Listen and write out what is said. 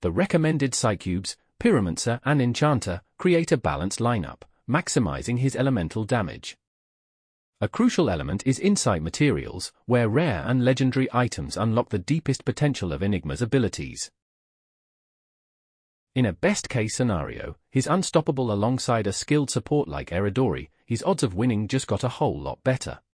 The recommended Psycubes, Pyromancer and Enchanter, create a balanced lineup, maximizing his elemental damage. A crucial element is Insight Materials, where rare and legendary items unlock the deepest potential of Enigma's abilities. In a best-case scenario, he's unstoppable alongside a skilled support like Eridori. His odds of winning just got a whole lot better.